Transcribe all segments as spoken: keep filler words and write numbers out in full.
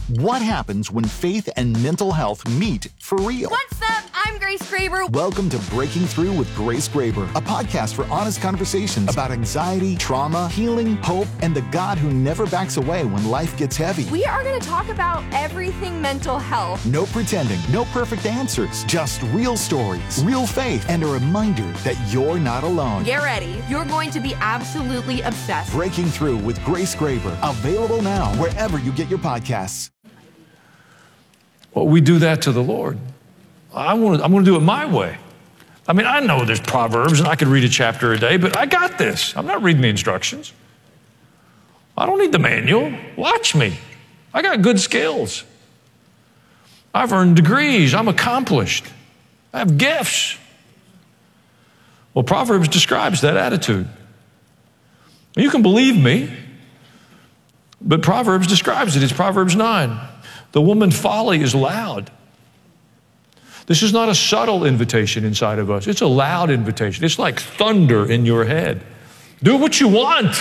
What happens when faith and mental health meet for real? What's up? I'm Grace Graber. Welcome to Breaking Through with Grace Graber, a podcast for honest conversations about anxiety, trauma, healing, hope, and the God who never backs away when life gets heavy. We are going to talk about everything mental health. No pretending, no perfect answers, just real stories, real faith, and a reminder that you're not alone. Get ready. You're going to be absolutely obsessed. Breaking Through with Grace Graber, available now wherever you get your podcasts. Well, we do that to the Lord. I want to, I'm going to do it my way. I mean, I know there's Proverbs, and I could read a chapter a day, but I got this. I'm not reading the instructions. I don't need the manual. Watch me. I got good skills. I've earned degrees. I'm accomplished. I have gifts. Well, Proverbs describes that attitude. You can believe me, but Proverbs describes it. It's Proverbs nine. The woman's folly is loud. This is not a subtle invitation inside of us. It's a loud invitation. It's like thunder in your head. Do what you want.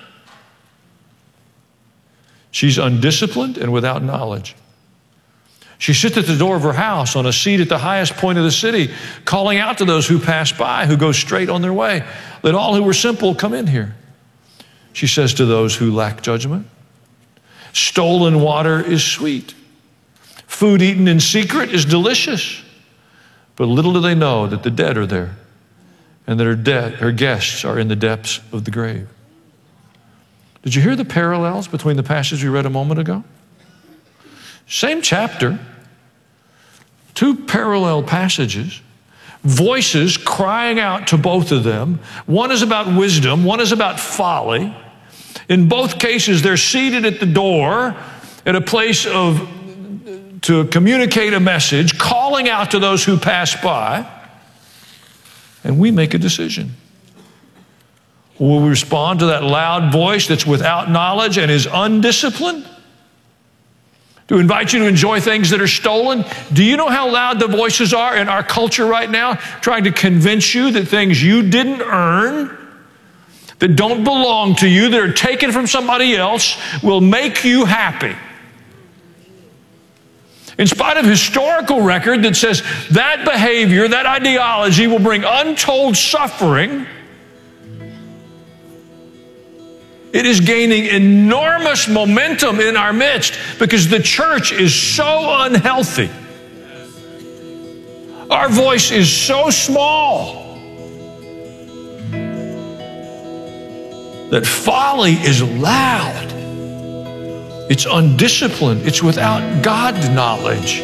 She's undisciplined and without knowledge. She sits at the door of her house on a seat at the highest point of the city, calling out to those who pass by, who go straight on their way. Let all who are simple come in here. She says to those who lack judgment, stolen water is sweet. Food eaten in secret is delicious. But little do they know that the dead are there and that her, de- her guests are in the depths of the grave. Did you hear the parallels between the passage we read a moment ago? Same chapter, two parallel passages, voices crying out to both of them. One is about wisdom, one is about folly. In both cases, they're seated at the door at a place of to communicate a message, calling out to those who pass by, and we make a decision. Will we respond to that loud voice that's without knowledge and is undisciplined? To invite you to enjoy things that are stolen? Do you know how loud the voices are in our culture right now, trying to convince you that things you didn't earn, that don't belong to you, that are taken from somebody else, will make you happy? In spite of historical record that says that behavior, that ideology will bring untold suffering, it is gaining enormous momentum in our midst because the church is so unhealthy. Our voice is so small that folly is loud. It's undisciplined. It's without God knowledge.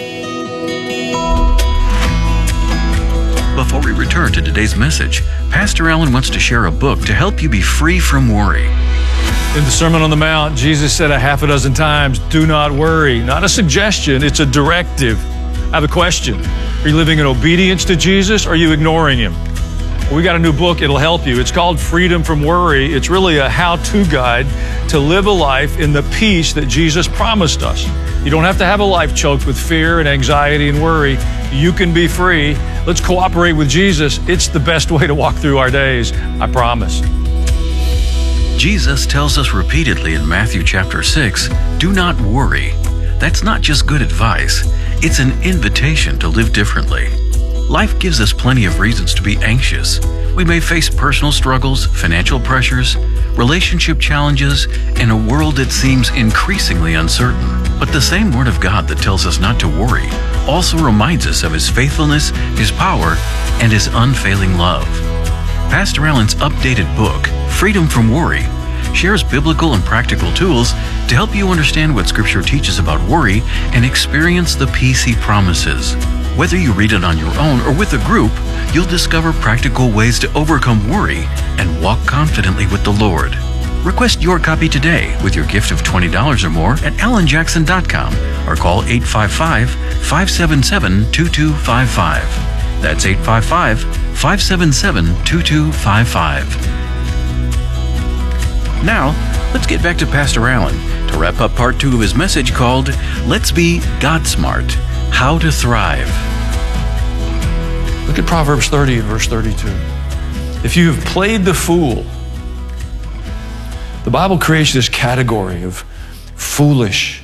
Before we return to today's message, Pastor Allen wants to share a book to help you be free from worry. In the Sermon on the Mount, Jesus said a half a dozen times, do not worry. Not a suggestion, it's a directive. I have a question. Are you living in obedience to Jesus or are you ignoring him? We got a new book, it'll help you. It's called Freedom from Worry. It's really a how-to guide to live a life in the peace that Jesus promised us. You don't have to have a life choked with fear and anxiety and worry. You can be free. Let's cooperate with Jesus. It's the best way to walk through our days, I promise. Jesus tells us repeatedly in Matthew chapter six, do not worry. That's not just good advice. It's an invitation to live differently. Life gives us plenty of reasons to be anxious. We may face personal struggles, financial pressures, relationship challenges, and a world that seems increasingly uncertain. But the same Word of God that tells us not to worry also reminds us of His faithfulness, His power, and His unfailing love. Pastor Allen's updated book, Freedom from Worry, shares biblical and practical tools to help you understand what Scripture teaches about worry and experience the peace He promises. Whether you read it on your own or with a group, you'll discover practical ways to overcome worry and walk confidently with the Lord. Request your copy today with your gift of twenty dollars or more at alan jackson dot com or call eight five five, five seven seven, two two five five. That's eight five five, five seven seven, two two five five. Now, let's get back to Pastor Allen to wrap up part two of his message called Let's Be God Smart. How to Thrive. Look at Proverbs thirty and verse thirty-two. If you have played the fool, the Bible creates this category of foolish,